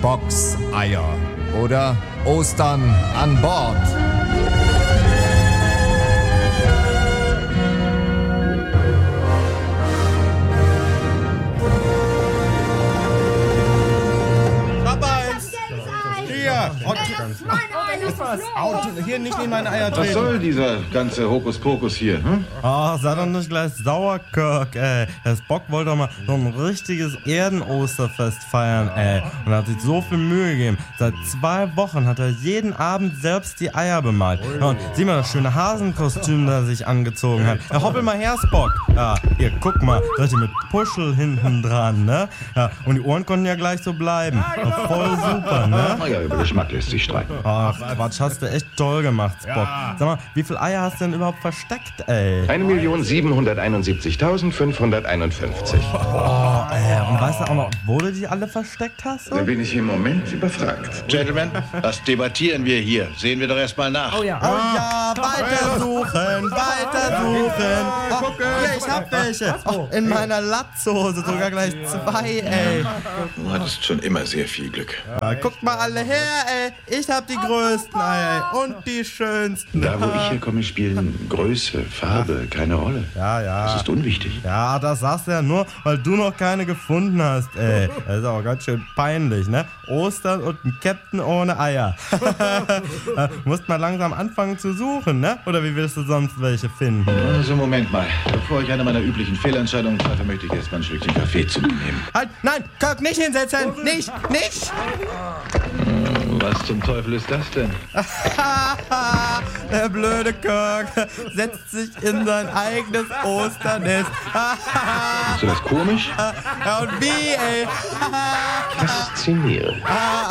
Spocks Eier oder Ostern an Bord. Hier nicht in meine Eier treten. Was soll dieser ganze Hokuspokus hier? Hm? Ach, sei doch nicht gleich sauer, Kirk, ey. Der Spock wollte doch mal so ein richtiges Erdenosterfest feiern, ey. Und er hat sich so viel Mühe gegeben. Seit 2 Wochen hat er jeden Abend selbst die Eier bemalt. Ja, und sieh mal das schöne Hasenkostüm, das er sich angezogen hat. Ja, hoppel mal her, Spock. Ja, hier, guck mal. Richtig mit Puschel hinten dran, ne? Ja, und die Ohren konnten ja gleich so bleiben. Ja, voll super, ne? Na ja, über Geschmack lässt sich streiten. Ach, Quatsch, hast du echt toll gemacht, Spock. Sag mal, wie viele Eier hast du denn überhaupt versteckt, ey? 1.771.551. Oh, ey, und weißt du auch noch, wo du die alle versteckt hast? So? Da bin ich im Moment überfragt. Gentlemen, das debattieren wir hier. Sehen wir doch erstmal nach. Oh ja, weitersuchen. Oh, hier, ich hab welche. Oh, in meiner Latzhose sogar gleich 2, ey. Du hattest schon immer sehr viel Glück. Ja, guckt mal alle her, ey. Ich hab die größten Eier und die schönsten. Da, wo ich herkomme, spielen Größe, Farbe keine Rolle. Ja. Das ist unwichtig. Ja, das sagst du ja nur, weil du noch keine gefunden hast, ey. Das ist auch ganz schön peinlich, ne? Ostern und ein Captain ohne Eier. Musst mal langsam anfangen zu suchen, ne? Oder wie willst du sonst welche finden? Also, Moment mal. Bevor ich eine meiner üblichen Fehlentscheidungen treffe, möchte ich erstmal ein Schlückchen Kaffee zu mir nehmen. Halt, nein, Kirk, nicht hinsetzen! Nicht! Was zum Teufel ist das denn? Der blöde Kirk setzt sich in sein eigenes Osternest. Ist das komisch? Ja, und wie, ey? Faszinierend.